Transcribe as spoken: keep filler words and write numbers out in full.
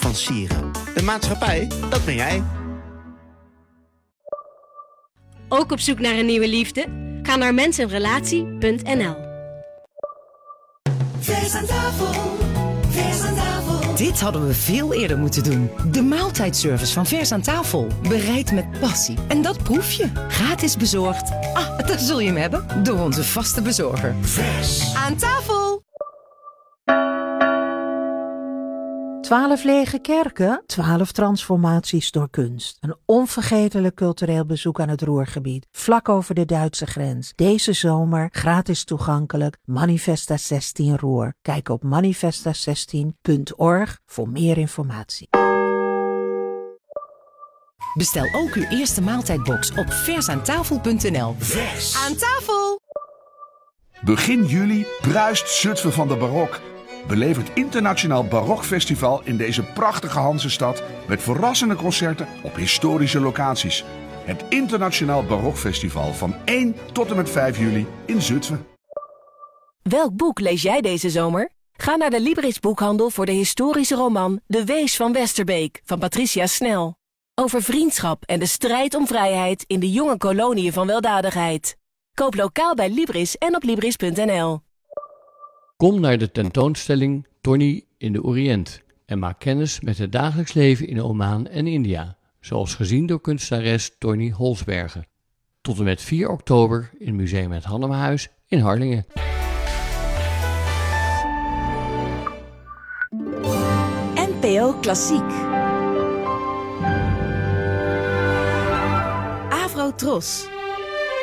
van sieren. De maatschappij, dat ben jij. Ook op zoek naar een nieuwe liefde? Ga naar mensenrelatie punt n l. Vers aan tafel, vers aan tafel. Dit hadden we veel eerder moeten doen. De maaltijdservice van Vers aan tafel. Bereid met passie. En dat proef je. Gratis bezorgd. Ah, daar zul je hem hebben. Door onze vaste bezorger. Vers aan tafel. Twaalf lege kerken, twaalf transformaties door kunst. Een onvergetelijk cultureel bezoek aan het Ruhrgebied, vlak over de Duitse grens. Deze zomer gratis toegankelijk, Manifesta zestien Ruhr. Kijk op manifesta zestien punt org voor meer informatie. Bestel ook uw eerste maaltijdbox op versaantafel punt n l. Vers aan tafel. Begin juli bruist Zutphen van de barok. Beleef het Internationaal Barokfestival in deze prachtige Hansestad met verrassende concerten op historische locaties. Het Internationaal Barokfestival van één tot en met vijf juli in Zutphen. Welk boek lees jij deze zomer? Ga naar de Libris boekhandel voor de historische roman De Wees van Westerbeek van Patricia Snel. Over vriendschap en de strijd om vrijheid in de jonge koloniën van weldadigheid. Koop lokaal bij Libris en op libris punt n l. Kom naar de tentoonstelling Tony in de Oriënt en maak kennis met het dagelijks leven in Oman en India, zoals gezien door kunstenares Tony Holsbergen. Tot en met vier oktober in Museum Het Hannemehuis in Harlingen. N P O Klassiek. Avro Tros.